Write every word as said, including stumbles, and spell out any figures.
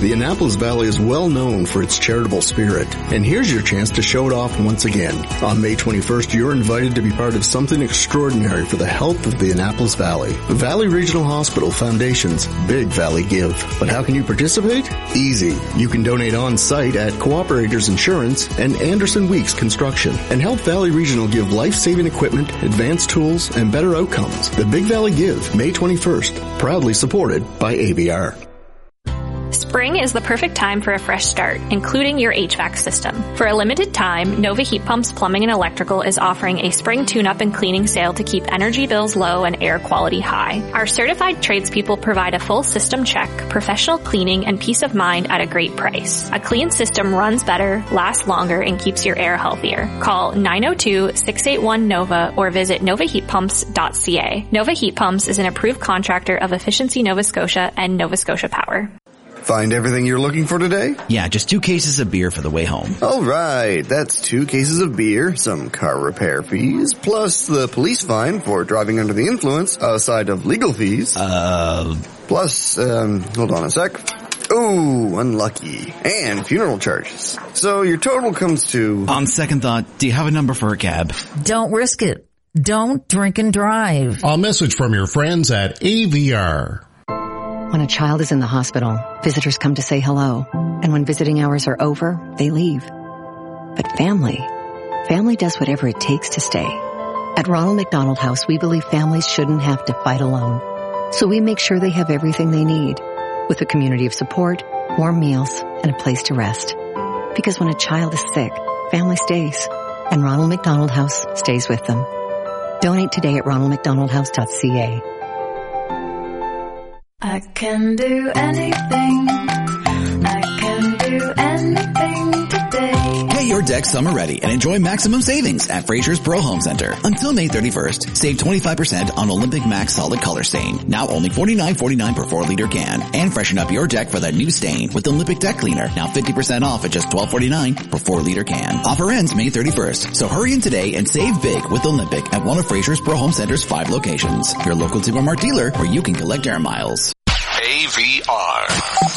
The Annapolis Valley is well known for its charitable spirit, and here's your chance to show it off once again. On May twenty-first, you're invited to be part of something extraordinary for the health of the Annapolis Valley. Valley Regional Hospital Foundation's Big Valley Give. But how can you participate? Easy. You can donate on-site at Cooperators Insurance and Anderson Weeks Construction, and help Valley Regional give life-saving equipment, advanced tools, and better outcomes. The Big Valley Give, May twenty-first, proudly supported by A V R. Spring is the perfect time for a fresh start, including your H V A C system. For a limited time, Nova Heat Pumps Plumbing and Electrical is offering a spring tune-up and cleaning sale to keep energy bills low and air quality high. Our certified tradespeople provide a full system check, professional cleaning, and peace of mind at a great price. A clean system runs better, lasts longer, and keeps your air healthier. Call nine oh two, six eight one, NOVA or visit nova heat pumps dot c a. Nova Heat Pumps is an approved contractor of Efficiency Nova Scotia and Nova Scotia Power. Find everything you're looking for today? Yeah, just two cases of beer for the way home. All right, that's two cases of beer, some car repair fees, plus the police fine for driving under the influence, aside of legal fees. Uh... Plus, um, hold on a sec. Oh, unlucky. And funeral charges. So your total comes to... On second thought, do you have a number for a cab? Don't risk it. Don't drink and drive. A message from your friends at A V R. When a child is in the hospital, visitors come to say hello. And when visiting hours are over, they leave. But family, family does whatever it takes to stay. At Ronald McDonald House, we believe families shouldn't have to fight alone. So we make sure they have everything they need, with a community of support, warm meals, and a place to rest. Because when a child is sick, family stays. And Ronald McDonald House stays with them. Donate today at ronald mcdonald house dot c a. I can do anything. I can do anything today. Get your deck summer ready and enjoy maximum savings at Fraser's Pro Home Center. Until May thirty-first, save twenty-five percent on Olympic Max Solid Color Stain. Now only forty-nine forty-nine per four liter can. And freshen up your deck for that new stain with Olympic Deck Cleaner. Now fifty percent off at just twelve forty-nine per four liter can. Offer ends May thirty-first. So hurry in today and save big with Olympic at one of Fraser's Pro Home Center's five locations. Your local Supermart dealer where you can collect air miles. A V R.